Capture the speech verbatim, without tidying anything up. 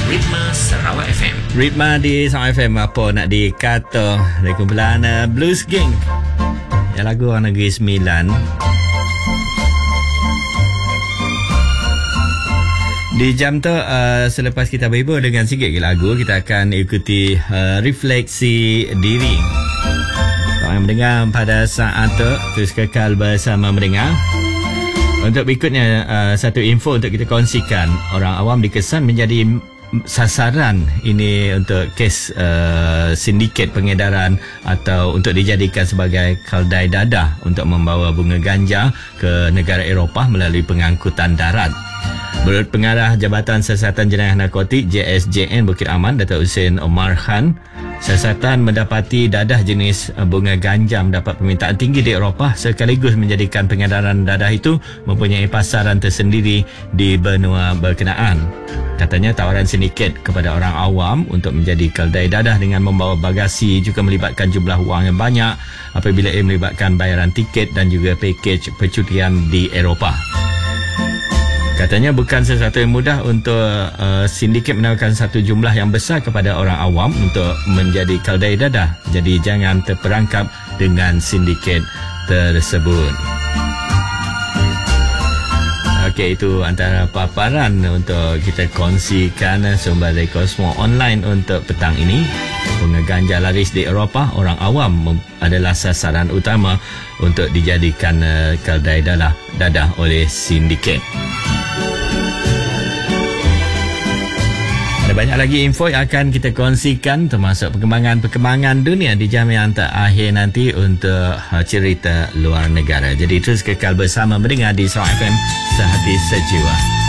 Ritma Sarawak F M. Ritma di Sarawak F M, apa nak dikata dari kumpulan uh, Blues Gang. Ya, lagu orang Negeri Sembilan. Di jam tu uh, selepas kita berhibur dengan sikit lagu, kita akan ikuti uh, refleksi diri. Kalau mendengar pada saat tu, terus kekal bersama mendengar. Untuk berikutnya, uh, satu info untuk kita kongsikan. Orang awam dikesan menjadi sasaran ini untuk kes uh, sindiket pengedaran atau untuk dijadikan sebagai keldai dadah untuk membawa bunga ganja ke negara Eropah melalui pengangkutan darat. Menurut Pengarah Jabatan Siasatan Jenayah Narkotik J S J N Bukit Aman, Datuk Hussein Omar Khan, siasatan mendapati dadah jenis bunga ganja mendapat permintaan tinggi di Eropah sekaligus menjadikan pengedaran dadah itu mempunyai pasaran tersendiri di benua berkenaan. Katanya tawaran sindiket kepada orang awam untuk menjadi keldai dadah dengan membawa bagasi juga melibatkan jumlah wang yang banyak apabila ia melibatkan bayaran tiket dan juga pakej percutian di Eropah. Katanya bukan sesuatu yang mudah untuk uh, sindiket menawarkan satu jumlah yang besar kepada orang awam untuk menjadi keldai dadah. Jadi jangan terperangkap dengan sindiket tersebut. Okey, itu antara paparan untuk kita kongsikan sumber dari Kosmo Online untuk petang ini. Bunga ganja laris di Eropah, orang awam adalah sasaran utama untuk dijadikan uh, keldai dadah, dadah oleh sindiket. Ada banyak lagi info yang akan kita kongsikan termasuk perkembangan-perkembangan dunia di jam yang terakhir nanti untuk cerita luar negara. Jadi terus kekal bersama mendengar di Sarawak F M, Sehati Sejiwa.